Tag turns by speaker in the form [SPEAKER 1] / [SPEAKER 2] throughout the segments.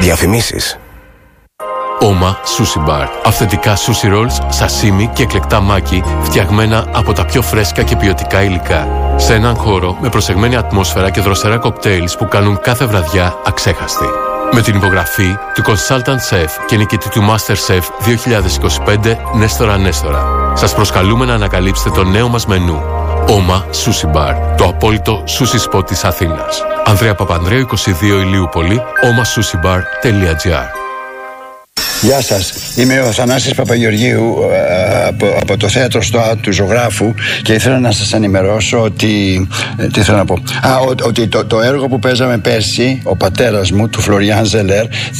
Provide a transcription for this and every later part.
[SPEAKER 1] Διαφημίσεις.
[SPEAKER 2] Oma Sushi Bar. Αυθεντικά sushi rolls, σασίμι και εκλεκτά μάκι φτιαγμένα από τα πιο φρέσκα και ποιοτικά υλικά. Σε έναν χώρο με προσεγμένη ατμόσφαιρα και δροσερά κοκτέιλς που κάνουν κάθε βραδιά αξέχαστη. Με την υπογραφή του Consultant Chef και νικητή του Master Chef 2025 Νέστορα Νέστορα. Σας προσκαλούμε να ανακαλύψετε το νέο μας μενού. Oma Sushi Bar, το απόλυτο sushi spot της Αθήνας. Ανδρέα Παπανδρέου 22 Ηλιούπολη, omasusibar.gr.
[SPEAKER 3] Γεια σας, είμαι ο Θανάσης Παπαγεωργίου από το θέατρο ΣΤΟΑ του Ζωγράφου και ήθελα να σας ενημερώσω ότι τι θέλω να πω, ότι το έργο που παίζαμε πέρσι, ο πατέρας μου, του Φλωριάν Ζελέρ,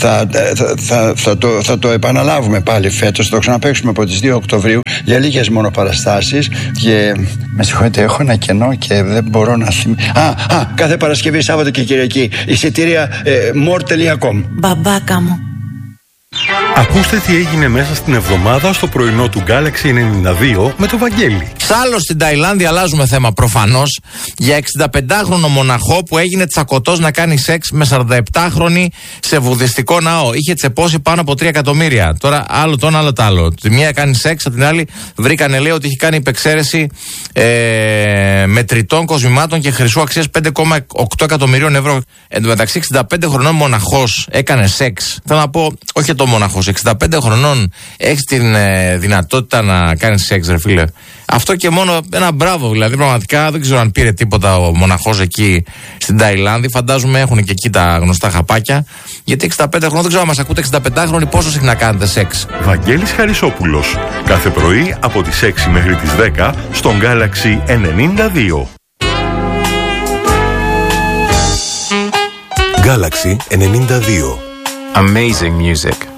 [SPEAKER 3] θα το επαναλάβουμε πάλι φέτος, θα το ξαναπαίξουμε από τις 2 Οκτωβρίου για λίγες μόνο παραστάσεις και με συγχωρείτε, έχω ένα κενό και δεν μπορώ να θυμηθώ. Κάθε Παρασκευή, Σάββατο και Κυριακή, εισιτήρια more.com.
[SPEAKER 4] Μπαμπάκα μου.
[SPEAKER 5] Ακούστε τι έγινε μέσα στην εβδομάδα στο πρωινό του Galaxy 92 με το Βαγγέλη.
[SPEAKER 6] Σ' στην Ταϊλάνδη αλλάζουμε θέμα προφανώς. Για 65χρονο μοναχό που έγινε τσακωτός να κάνει σεξ με 47χρονη σε βουδιστικό ναό. Είχε τσεπώσει πάνω από 3 εκατομμύρια. Τώρα άλλο το ένα, άλλο το άλλο. Τη μία κάνει σεξ, από την άλλη βρήκανε, λέει, ότι έχει κάνει υπεξαίρεση μετρητών κοσμημάτων και χρυσού αξίας 5,8 εκατομμυρίων ευρώ. Εν τω μεταξύ, 65 χρονών μοναχός έκανε σεξ. Θέλω να πω, όχι το μοναχός. 65 χρονών έχεις την δυνατότητα να κάνεις σεξ, ρε φίλε. Αυτό και μόνο ένα μπράβο, δηλαδή πραγματικά δεν ξέρω αν πήρε τίποτα ο μοναχός εκεί στην Ταϊλάνδη. Φαντάζομαι έχουν και εκεί τα γνωστά χαπάκια. Γιατί 65 χρονών, δεν ξέρω αν μας ακούτε 65χρονοι πόσο συχνά κάνετε σεξ.
[SPEAKER 5] Βαγγέλης Χαρισόπουλος. Κάθε πρωί από τις 6 μέχρι τις 10 στον Galaxy 92.
[SPEAKER 1] Galaxy 92.
[SPEAKER 7] Amazing music.